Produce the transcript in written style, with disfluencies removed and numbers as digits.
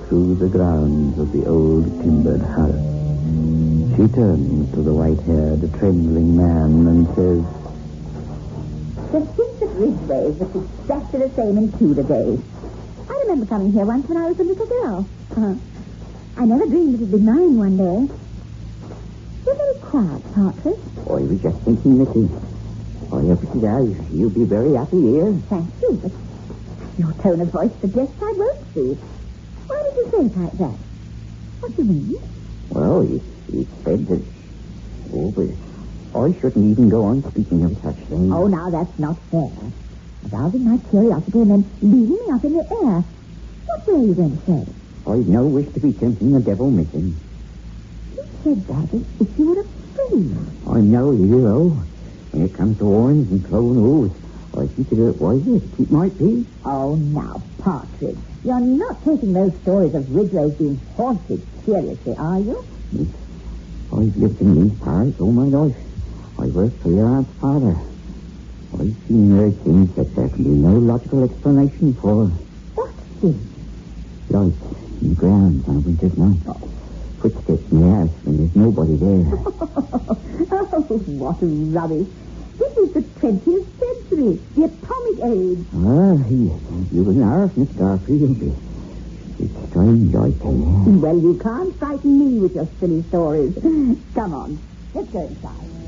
through the grounds of the old timbered house. She turns to the white-haired, trembling man and says, The streets at Ridgeway look exactly the same in Tudor days. I remember coming here once when I was a little girl. I never dreamed it would be mine one day. You're very quiet, Partridge. I was just thinking, Missy. I hope it does. You'll be very happy here. Thank you, but your tone of voice suggests I won't be. Why did you say it like that? What do you mean? Well, he said that... Oh, but I shouldn't even go on speaking of such things. Oh, now that's not fair. Arousing my curiosity and then leaving me up in the air. What were you going to say? I've no wish to be tempting the devil, Missy. You said that as if you were afraid. I'm no hero. When it comes to horns and clone hooves, I consider it wiser to keep my peace. Oh, now, Partridge, you're not taking those stories of Ridgeway being haunted seriously, are you? Yes. I've lived in these parts all my life. I worked for your aunt's father. I've seen and heard things that there can be no logical explanation for. What thing? Lights in the ground on a winter's night. Oh. Footsteps in the house when there's nobody there. Oh, what rubbish. This is the 20th century, the atomic age. Ah, you wouldn't harp, Miss Garfield. It's strange, I tell you. Well, you can't frighten me with your silly stories. Come on, let's go inside.